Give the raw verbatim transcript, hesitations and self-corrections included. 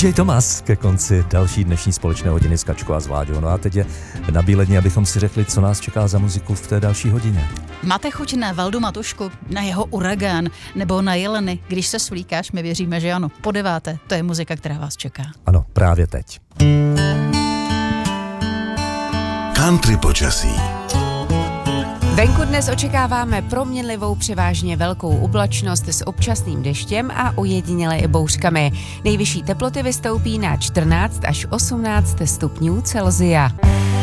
dý džej Tomas ke konci další dnešní společné hodiny s Kačkou a s Vláďou. No a teď je na bíledni, abychom si řekli, co nás čeká za muziku v té další hodině. Máte chuť na Valdu Matušku, na jeho Uragán nebo na Jeleny? Když se svlíkáš, my věříme, že ano. Po deváté, to je muzika, která vás čeká. Ano, právě teď. Country počasí. Venku dnes očekáváme proměnlivou převážně velkou oblačnost s občasným deštěm a ojediněle i bouřkami. Nejvyšší teploty vystoupí na čtrnáct až osmnáct stupňů Celsia.